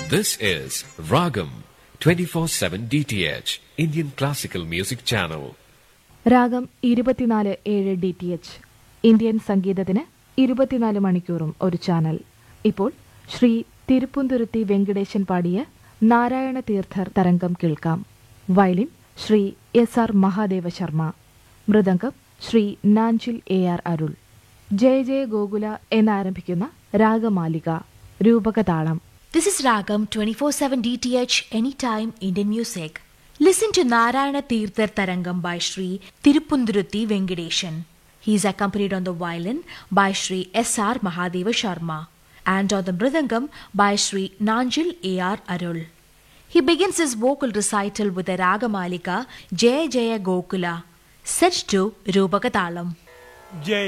This is Ragam 24/7 DTH Indian Classical Music Channel. രാഗം 24/7 DTH Indian സംഗീതത്തിന് 24 മണിക്കൂറും ഒരു ചാനൽ. ഇപ്പോൾ ശ്രീ തിരുപ്പുന്തുരുത്തി വെങ്കടേശൻ പാടിയ നാരായണ തീർത്ഥർ തരംഗം കേൾക്കാം. Violin Shri SR Mahadeva Sharma, mridangam Shri Nanjil AR Arul. Jaya Jaya ഗോകുല എന്നാരംഭിക്കുന്ന ragamalika, രൂപകതാളം. This is Ragam 24/7 DTH Anytime Indian Music. Listen to Narayana Tirthar Tarangam by Sri Tiruppunduruthi Venkadeshan. He is accompanied on the violin by Sri SR Mahadeva Sharma and on the mridangam by Sri Nanjil AR Arul. He begins his vocal recital with the Ragamalika Jaya Jaya Gokula, set to Rupakatalam.